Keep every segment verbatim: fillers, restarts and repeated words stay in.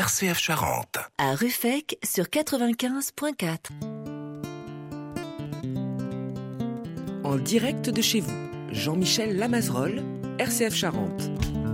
R C F Charente. À Ruffec sur quatre-vingt-quinze virgule quatre. En direct de chez vous, Jean-Michel Lamazerolle, R C F Charente.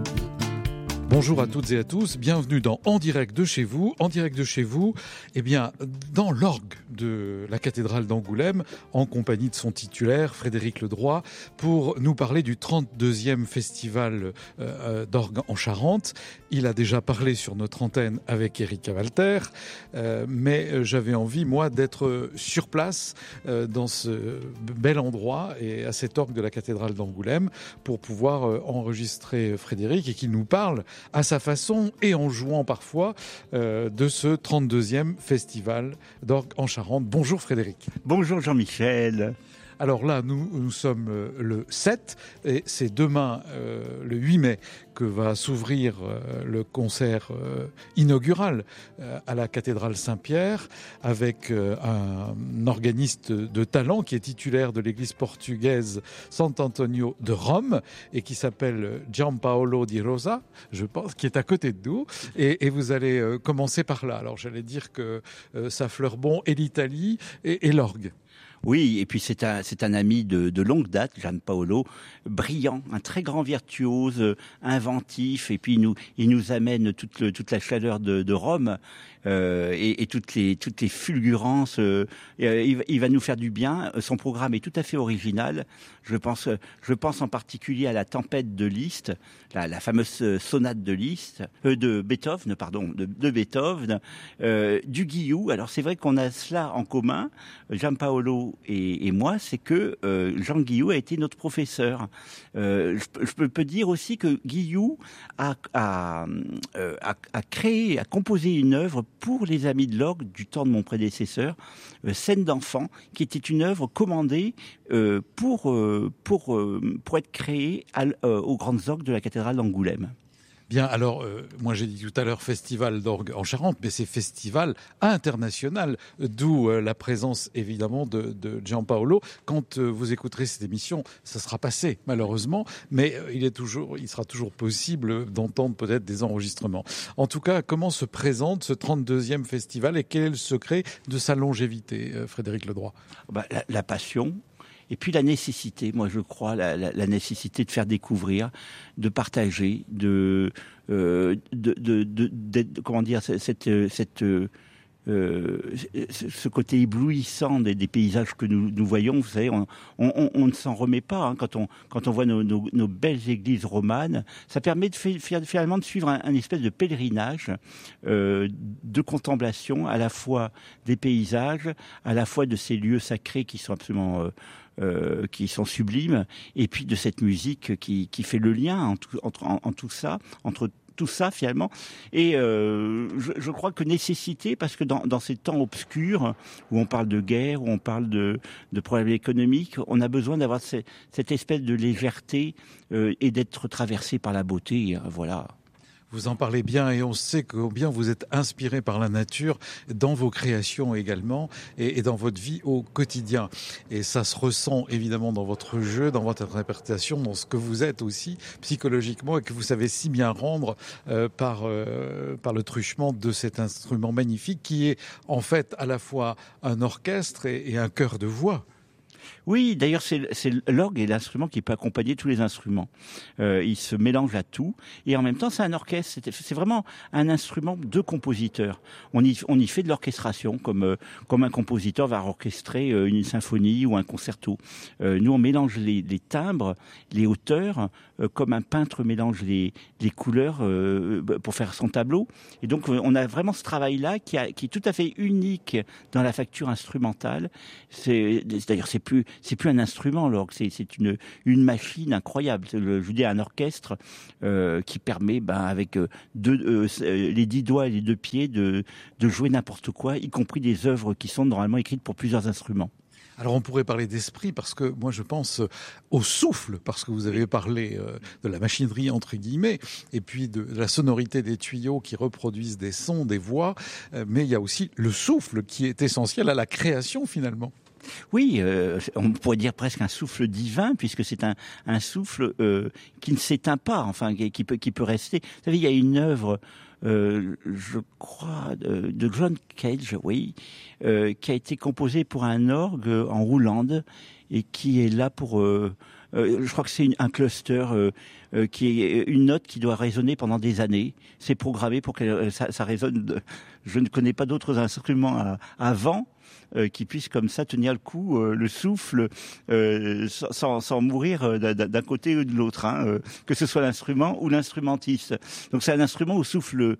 Bonjour à toutes et à tous, bienvenue dans En direct de chez vous. En direct de chez vous, eh bien, dans l'orgue de la cathédrale d'Angoulême, en compagnie de son titulaire, Frédéric Ledroit, pour nous parler du trente-deuxième festival euh, d'orgue en Charente. Il a déjà parlé sur notre antenne avec Éric Cavalter, euh, mais j'avais envie, moi, d'être sur place euh, dans ce bel endroit et à cet orgue de la cathédrale d'Angoulême pour pouvoir euh, enregistrer Frédéric et qu'il nous parle à sa façon et en jouant parfois euh, de ce trente-deuxième festival d'orgue en Charente. Bonjour Frédéric. Bonjour Jean-Michel. Alors là, nous, nous sommes le sept et c'est demain, euh, le huit mai, que va s'ouvrir euh, le concert euh, inaugural euh, à la cathédrale Saint-Pierre avec euh, un organiste de talent qui est titulaire de l'église portugaise Sant'Antonio de Rome et qui s'appelle Giampaolo Di Rosa, je pense, qui est à côté de nous. Et, et vous allez euh, commencer par là. Alors j'allais dire que euh, ça fleure bon et l'Italie et, et l'orgue. Oui, et puis c'est un, c'est un ami de, de longue date, Giampaolo, brillant, un très grand virtuose, inventif, et puis il nous, il nous amène toute, le, toute la chaleur de, de Rome euh, et, et toutes les, toutes les fulgurances. Euh, il, il va nous faire du bien. Son programme est tout à fait original. Je pense, je pense en particulier à la Tempête de Liszt, la, la fameuse sonate de Liszt, euh, de Beethoven, pardon, de, de Beethoven, euh, du Guillou. Alors c'est vrai qu'on a cela en commun, Giampaolo Et, et moi, c'est que euh, Jean Guillou a été notre professeur. Euh, je, je peux dire aussi que Guillou a, a, euh, a, a créé, a composé une œuvre pour les Amis de l'orgue du temps de mon prédécesseur, euh, Scène d'enfant, qui était une œuvre commandée euh, pour, euh, pour, euh, pour être créée à, euh, aux grandes orgues de la cathédrale d'Angoulême. Bien, alors, euh, moi j'ai dit tout à l'heure festival d'orgue en Charente, mais c'est festival international, d'où euh, la présence évidemment de, de Giampaolo. Quand euh, vous écouterez cette émission, ça sera passé malheureusement, mais euh, il est toujours, il sera toujours possible d'entendre peut-être des enregistrements. En tout cas, comment se présente ce trente-deuxième festival et quel est le secret de sa longévité, euh, Frédéric Ledroit? Bah, la, la passion. Et puis la nécessité, moi je crois, la, la, la nécessité de faire découvrir, de partager, de, euh, de, de, de, de, de comment dire, cette, cette, euh, ce côté éblouissant des, des paysages que nous, nous voyons. Vous savez, on, on, on ne s'en remet pas hein, quand on, quand on voit nos, nos, nos belles églises romanes. Ça permet de faire, finalement de suivre un, un espèce de pèlerinage euh, de contemplation, à la fois des paysages, à la fois de ces lieux sacrés qui sont absolument euh, Euh, qui sont sublimes, et puis de cette musique qui, qui fait le lien en tout, entre, en, en tout ça, entre tout ça finalement. Et euh, je, je crois que nécessité, parce que dans, dans ces temps obscurs où on parle de guerre, où on parle de, de problèmes économiques, on a besoin d'avoir cette, cette espèce de légèreté euh, et d'être traversé par la beauté. Voilà. Vous en parlez bien et on sait combien vous êtes inspiré par la nature dans vos créations également et, et dans votre vie au quotidien. Et ça se ressent évidemment dans votre jeu, dans votre interprétation, dans ce que vous êtes aussi psychologiquement et que vous savez si bien rendre euh, par, euh, par le truchement de cet instrument magnifique qui est en fait à la fois un orchestre et, et un chœur de voix. Oui, d'ailleurs, c'est, c'est l'orgue est l'instrument qui peut accompagner tous les instruments. Euh, il se mélange à tout, et en même temps, c'est un orchestre. C'est, c'est vraiment un instrument de compositeur. On y, on y fait de l'orchestration, comme euh, comme un compositeur va orchestrer euh, une symphonie ou un concerto. Euh, nous, on mélange les, les timbres, les hauteurs, euh, comme un peintre mélange les les couleurs euh, pour faire son tableau. Et donc, on a vraiment ce travail-là qui, a, qui est tout à fait unique dans la facture instrumentale. C'est, d'ailleurs, c'est plus c'est plus un instrument, l'orgue, c'est, c'est une, une machine incroyable. C'est le, je vous dis, un orchestre euh, qui permet, ben, avec deux, euh, les dix doigts et les deux pieds, de, de jouer n'importe quoi, y compris des œuvres qui sont normalement écrites pour plusieurs instruments. Alors on pourrait parler d'esprit parce que moi je pense au souffle, parce que vous avez parlé euh, de la machinerie entre guillemets, et puis de, de la sonorité des tuyaux qui reproduisent des sons, des voix, euh, mais il y a aussi le souffle qui est essentiel à la création finalement. Oui, euh, on pourrait dire presque un souffle divin, puisque c'est un, un souffle euh, qui ne s'éteint pas, enfin qui, qui peut qui peut rester. Vous savez, il y a une œuvre, euh, je crois, de, de John Cage, oui, euh, qui a été composée pour un orgue en Hollande et qui est là pour. Euh, euh, je crois que c'est une, un cluster. Euh, Euh, qui est une note qui doit résonner pendant des années. C'est programmé pour que euh, ça, ça résonne. De... Je ne connais pas d'autres instruments à, à vent euh, qui puissent comme ça tenir le coup, euh, le souffle, euh, sans, sans mourir d'un côté ou de l'autre, hein, euh, que ce soit l'instrument ou l'instrumentiste. Donc c'est un instrument au souffle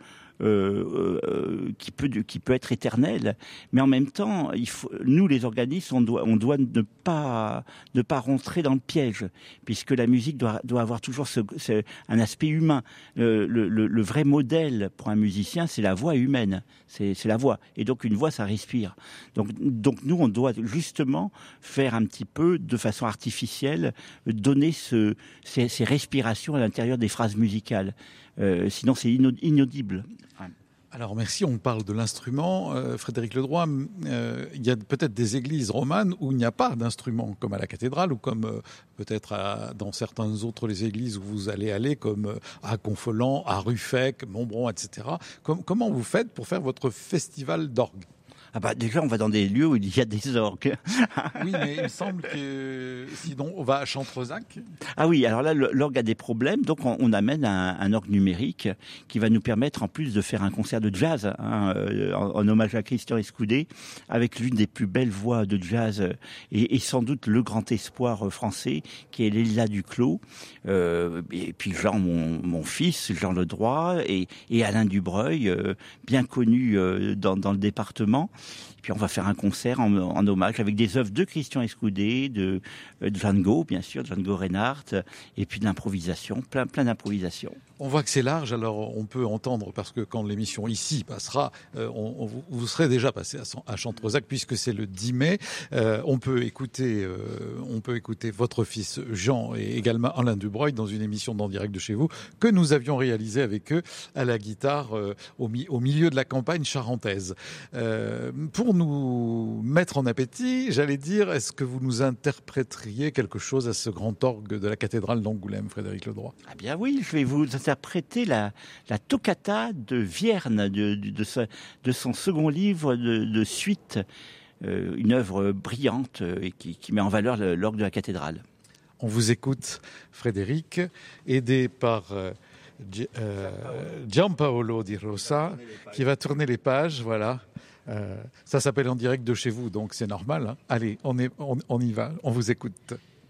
Euh, euh, qui peut qui peut être éternel, mais en même temps, il faut, nous les organismes, on doit on doit ne pas ne pas rentrer dans le piège, puisque la musique doit doit avoir toujours ce, ce, un aspect humain. Le, le, le vrai modèle pour un musicien, c'est la voix humaine, c'est c'est la voix, et donc une voix, ça respire. Donc donc nous, on doit justement faire un petit peu de façon artificielle, donner ce ces, ces respirations à l'intérieur des phrases musicales. Euh, sinon, c'est inaudible. Alors merci, on parle de l'instrument. Euh, Frédéric Ledroit, euh, il y a peut-être des églises romanes où il n'y a pas d'instrument, comme à la cathédrale ou comme euh, peut-être à, dans certaines autres les églises où vous allez aller, comme euh, à Confolens, à Ruffec, Montbron, et cetera. Com- comment vous faites pour faire votre festival d'orgue ? Ah bah déjà, on va dans des lieux où il y a des orgues. Oui, mais il me semble que sinon on va à Chantrezac. Ah oui, alors là, l'orgue a des problèmes, donc on, on amène un, un orgue numérique qui va nous permettre, en plus de faire un concert de jazz, hein, euh, en, en hommage à Christian Escoudé, avec l'une des plus belles voix de jazz et, et sans doute le grand espoir français, qui est Léla Duclos, euh, et puis Jean, mon, mon fils, Jean Ledroit, et, et Alain Dubreuil, euh, bien connu euh, dans, dans le département. Puis on va faire un concert en, en hommage avec des œuvres de Christian Escoudé, de, de Django, bien sûr, Django Reinhardt, et puis de l'improvisation, plein, plein d'improvisation. On voit que c'est large, alors on peut entendre, parce que quand l'émission ici passera, euh, on, on, vous serez déjà passé à, à Chantrezac, puisque c'est le dix mai. Euh, on peut écouter, euh, on peut écouter votre fils Jean et également Alain Dubreuil dans une émission d'En Direct de chez vous que nous avions réalisée avec eux à la guitare euh, au, mi- au milieu de la campagne charentaise. Euh, pour nous mettre en appétit, j'allais dire, est-ce que vous nous interpréteriez quelque chose à ce grand orgue de la cathédrale d'Angoulême, Frédéric Ledroit ? Ah bien oui, je vais vous interpréter la, la toccata de Vierne, de, de, de, sa, de son second livre de, de suite, euh, une œuvre brillante et qui, qui met en valeur l'orgue de la cathédrale. On vous écoute, Frédéric, aidé par euh, euh, Gianpaolo Di Rosa, qui va tourner les pages, voilà. Euh, ça s'appelle En Direct de chez vous, donc c'est normal. Hein. Allez, on, est, on, on y va, on vous écoute.